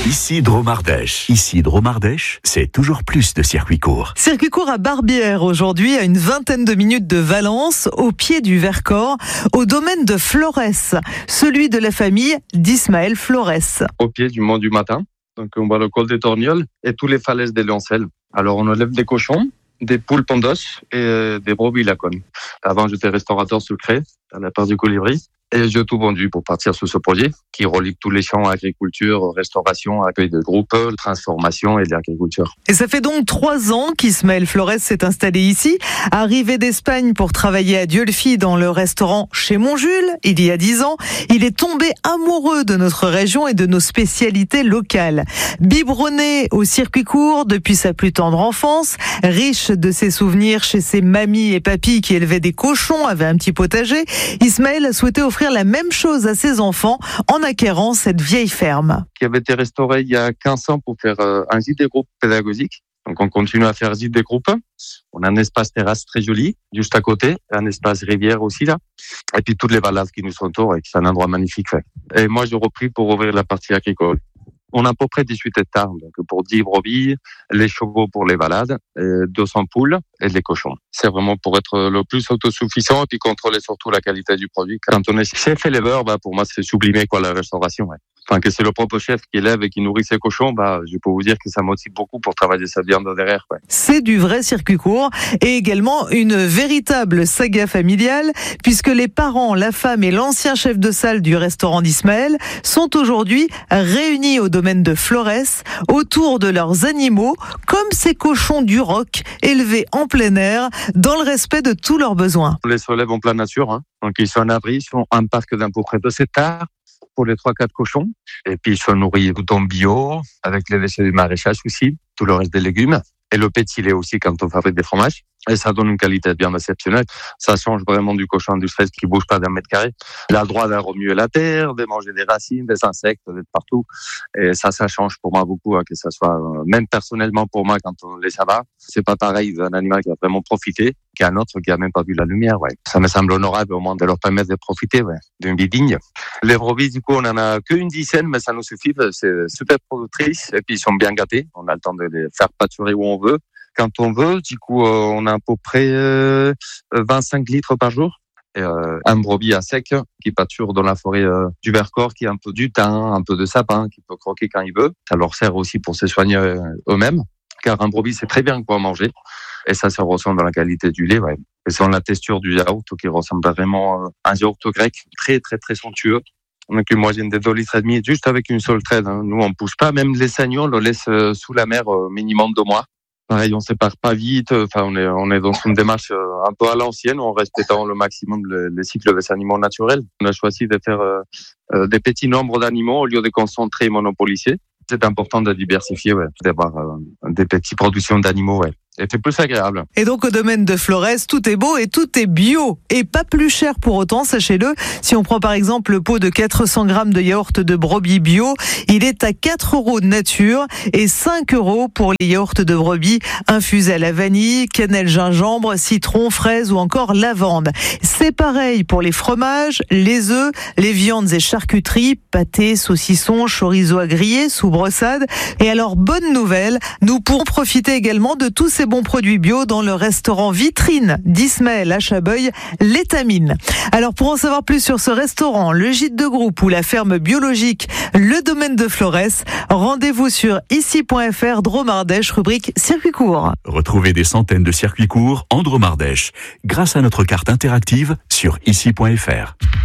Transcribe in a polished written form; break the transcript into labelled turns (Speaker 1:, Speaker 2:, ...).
Speaker 1: Ici Dromardèche. Ici Dromardèche, c'est toujours plus de circuit court.
Speaker 2: Circuit court à Barbière aujourd'hui, à une vingtaine de minutes de Valence, au pied du Vercors, au domaine de Flores, celui de la famille d'Ismaël Flores.
Speaker 3: Au pied du Mont du Matin, donc on voit le col des Torgnoles et toutes les falaises des Lioncelles. Alors on élève des cochons, des poules pondos et des brebis lacones. Avant j'étais restaurateur secret à la part du Colibri. Et j'ai tout vendu pour partir sur ce projet qui relie tous les champs, agriculture, restauration, accueil de groupes, transformation et de l'agriculture.
Speaker 2: Et ça fait donc 3 ans qu'Ismaël Flores s'est installé ici, arrivé d'Espagne pour travailler à Dieulefit dans le restaurant Chez Mon Jules. Il y a 10 ans, il est tombé amoureux de notre région et de nos spécialités locales. Biberonné au circuit court depuis sa plus tendre enfance, riche de ses souvenirs chez ses mamies et papis qui élevaient des cochons, avaient un petit potager, Ismaël a souhaité offrir la même chose à ses enfants en acquérant cette vieille ferme.
Speaker 3: Qui avait été restaurée il y a 15 ans pour faire un gîte des groupes pédagogiques. Donc on continue à faire gîte des groupes. On a un espace terrasse très joli juste à côté, un espace rivière aussi là. Et puis toutes les balades qui nous entourent et c'est un endroit magnifique. Et moi j'ai repris pour ouvrir la partie agricole. On a à peu près 18 hectares, donc pour 10 brebis, les chevaux pour les balades, 200 poules et les cochons. C'est vraiment pour être le plus autosuffisant et puis contrôler surtout la qualité du produit. Quand on est chef éleveur, pour moi c'est sublimer la restauration. Enfin que c'est le propre chef qui élève et qui nourrit ses cochons, je peux vous dire que ça motive beaucoup pour travailler sa viande derrière.
Speaker 2: C'est du vrai circuit court et également une véritable saga familiale puisque les parents, la femme et l'ancien chef de salle du restaurant d'Ismaël sont aujourd'hui réunis au domaine de Flores autour de leurs animaux comme ces cochons du Roc élevés en plein air dans le respect de tous leurs besoins.
Speaker 3: On les relève en pleine nature, donc ils sont en abri, ils sont un parc d'à peu près 2 hectares. Pour les 3-4 cochons. Et puis, ils sont nourris tout en bio, avec les déchets du maraîchage aussi, tout le reste des légumes. Et le pétilé aussi quand on fabrique des fromages. Et ça donne une qualité de viande exceptionnelle. Ça change vraiment du cochon industriel qui bouge pas d'un mètre carré. Il a le droit de remuer la terre, de manger des racines, des insectes, d'être partout. Et ça change pour moi beaucoup, que ça soit, même personnellement pour moi, quand on les abat. C'est pas pareil d'un animal qui a vraiment profité qu'un autre qui a même pas vu la lumière, Ça me semble honorable au moins de leur permettre de profiter, d'une vie digne. Les brebis, du coup, on en a qu'une dizaine, mais ça nous suffit. C'est super productrice. Et puis, ils sont bien gâtés. On a le temps de les faire pâturer où on veut. Quand on veut, du coup, on a à peu près 25 litres par jour. Et un brebis à sec qui pâture dans la forêt du Vercors, qui a un peu du thym, un peu de sapin, qui peut croquer quand il veut. Ça leur sert aussi pour se soigner eux-mêmes, car un brebis, c'est très bien pour manger. Et ça se ressent dans la qualité du lait. Et c'est la texture du yaourt qui ressemble vraiment à un yaourt grec, très, très, très somptueux. On a une moyenne de 2,5 litres juste avec une seule traite. Nous, on ne pousse pas. Même les sagneaux, on le laisse sous la mer minimum 2 mois. Pareil, on sépare pas vite. Enfin, on est dans une démarche un peu à l'ancienne, en respectant le maximum les cycles des animaux naturels. On a choisi de faire des petits nombres d'animaux au lieu de concentrer et monopoliser. C'est important de diversifier, d'avoir des petites productions d'animaux, Et c'est plus agréable.
Speaker 2: Et donc au domaine de Flores, tout est beau et tout est bio. Et pas plus cher pour autant, sachez-le. Si on prend par exemple le pot de 400 grammes de yaourt de brebis bio, il est à 4 € de nature et 5 € pour les yaourts de brebis infusés à la vanille, cannelle, gingembre, citron, fraise ou encore lavande. C'est pareil pour les fromages, les œufs, les viandes et charcuteries, pâtés, saucissons, chorizo à griller, sous brossade. Et alors, bonne nouvelle, nous pourrons profiter également de tous ces bons produits bio dans le restaurant vitrine d'Ismaël à Chabeuil, l'Étamine. Alors pour en savoir plus sur ce restaurant, le gîte de groupe ou la ferme biologique, le domaine de Flores, rendez-vous sur ici.fr Dromardèche, rubrique circuit court.
Speaker 1: Retrouvez des centaines de circuits courts en Dromardèche grâce à notre carte interactive sur ici.fr.